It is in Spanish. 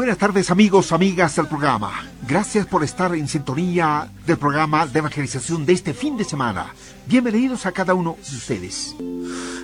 Buenas tardes, amigos, amigas del programa. Gracias por estar en sintonía del programa de evangelización de este fin de semana. Bienvenidos a cada uno de ustedes.